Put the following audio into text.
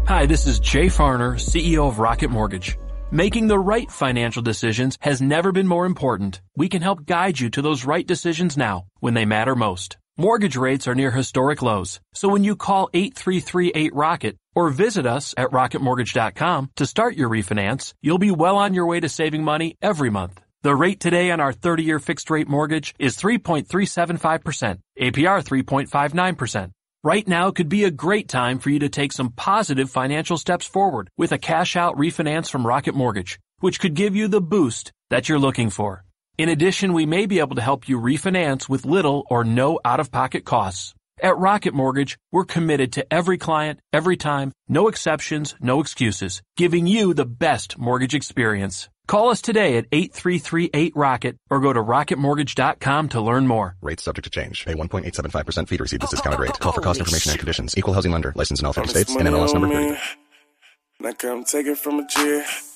Hi, this is Jay Farner, CEO of Rocket Mortgage. Making the right financial decisions has never been more important. We can help guide you to those right decisions now when they matter most. Mortgage rates are near historic lows, so when you call 833-8ROCKET or visit us at rocketmortgage.com to start your refinance, you'll be well on your way to saving money every month. The rate today on our 30-year fixed-rate mortgage is 3.375%, APR 3.59%. Right now could be a great time for you to take some positive financial steps forward with a cash-out refinance from Rocket Mortgage, which could give you the boost that you're looking for. In addition, we may be able to help you refinance with little or no out-of-pocket costs. At Rocket Mortgage, we're committed to every client, every time, no exceptions, no excuses, giving you the best mortgage experience. Call us today at 833-8ROCKET or go to rocketmortgage.com to learn more. Rates subject to change. Pay 1.875% fee to receive this discounted rate. Call for cost information and conditions. Equal housing lender. Licensed in all 50 states. NMLS number 30. Now come take it from a G.